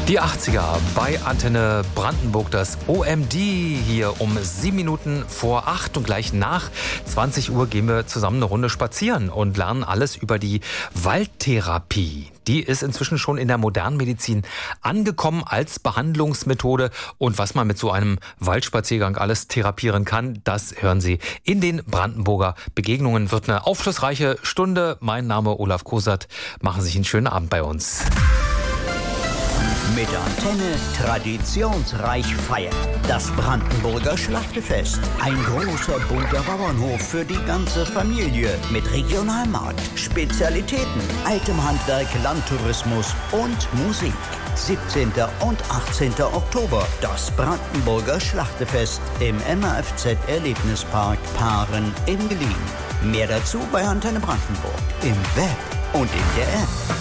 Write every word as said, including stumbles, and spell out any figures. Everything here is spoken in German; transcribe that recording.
Die achtziger bei Antenne Brandenburg, das O M D hier um sieben Minuten vor acht und gleich nach zwanzig Uhr gehen wir zusammen eine Runde spazieren und lernen alles über die Waldtherapie. Die ist inzwischen schon in der modernen Medizin angekommen als Behandlungsmethode und was man mit so einem Waldspaziergang alles therapieren kann, das hören Sie in den Brandenburger Begegnungen. Wird eine aufschlussreiche Stunde. Mein Name Olaf Kosert. Machen Sie sich einen schönen Abend bei uns. Mit Antenne traditionsreich feiern. Das Brandenburger Schlachtefest. Ein großer bunter Bauernhof für die ganze Familie. Mit Regionalmarkt, Spezialitäten, altem Handwerk, Landtourismus und Musik. siebzehnten und achtzehnten Oktober. Das Brandenburger Schlachtefest im M A F Z Erlebnispark Paaren in Gelien. Mehr dazu bei Antenne Brandenburg. Im Web und in der App.